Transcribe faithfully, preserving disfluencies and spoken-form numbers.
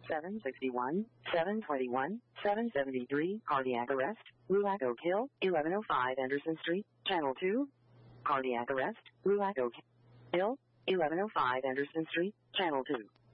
seven sixty-one, seven twenty-one, seven seventy-three, cardiac arrest, Ruac Oak Hill, eleven oh five Anderson Street, Channel two. Cardiac arrest, Ruac Oak Hill, eleven oh five Anderson Street, Channel two.